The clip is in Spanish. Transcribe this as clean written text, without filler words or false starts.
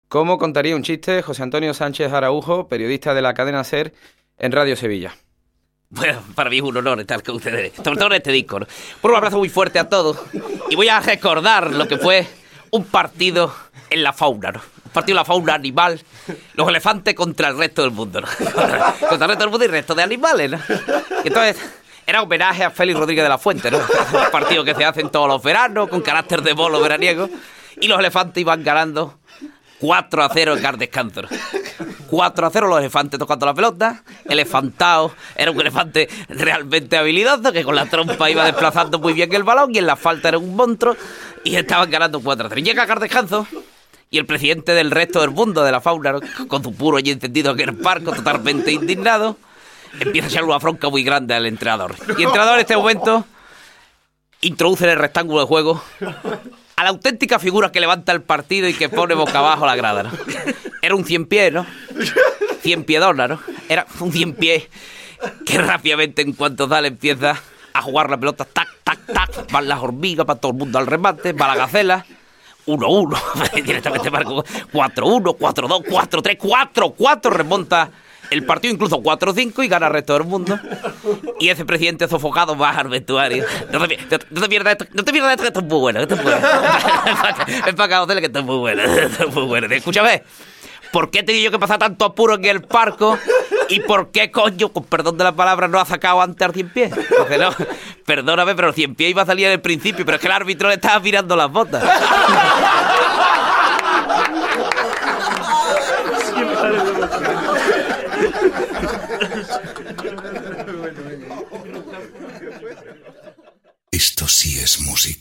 ¿Cómo contaría un chiste José Antonio Sánchez Araujo, periodista de la cadena SER en Radio Sevilla? Bueno, para mí es un honor estar con ustedes, sobre todo en este disco, ¿no? Por un abrazo muy fuerte a todos y voy a recordar lo que fue un partido en la fauna, ¿no? Un partido en la fauna animal, los elefantes contra el resto del mundo, ¿no? Contra el resto del mundo y el resto de animales, ¿no? Y entonces era homenaje a Félix Rodríguez de la Fuente, ¿no? Un partido que se hacen todos los veranos con carácter de bolo veraniego y los elefantes iban ganando 4-0 en el descanso. 4-0 los elefantes tocando la pelota. Elefantao era un elefante realmente habilidoso que con la trompa iba desplazando muy bien el balón y en la falta era un monstruo y estaban ganando 4-0. Llega a descanso y el presidente del resto del mundo de la fauna, ¿no? Con su puro y encendido que era el parco, totalmente indignado, empieza a echarle una bronca muy grande al entrenador. Y el entrenador en este momento introduce en el rectángulo de juego a la auténtica figura que levanta el partido y que pone boca abajo la grada, ¿no? Era un 100 pies, ¿no? 100 piedona, ¿no? Era un 100 pies que rápidamente, en cuanto sale, empieza a jugar la pelota, tac, tac, tac, van las hormigas, para todo el mundo al remate, va la gacela, 1-1, directamente marco 4-1, 4-2, 4-3, 4-4, remonta el partido, incluso 4-5 y gana el resto del mundo. Y ese presidente sofocado baja al vestuario. No te pierdas esto, que esto es muy bueno. Esto es muy bueno. Ven para acá, Hotel, que esto es muy bueno. Esto es muy bueno. Escúchame, ¿por qué he tenido que pasar tanto apuro en el parco? ¿Y por qué, coño, con perdón de la palabra, no ha sacado antes al 100 pies? Porque no, perdóname, pero el 100 pies iba a salir en el principio, pero es que el árbitro le estaba mirando las botas. Esto sí es música.